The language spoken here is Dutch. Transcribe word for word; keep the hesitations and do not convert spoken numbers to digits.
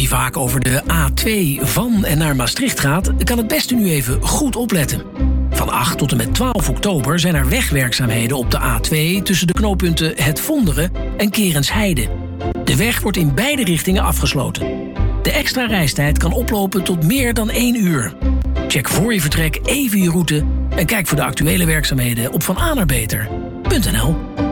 Wie vaak over de A twee van en naar Maastricht gaat, kan het beste nu even goed opletten. Van acht tot en met twaalf oktober zijn er wegwerkzaamheden op de A twee tussen de knooppunten Het Vonderen en Kerensheide. De weg wordt in beide richtingen afgesloten. De extra reistijd kan oplopen tot meer dan één uur. Check voor je vertrek even je route en kijk voor de actuele werkzaamheden op van A naar beter punt n l.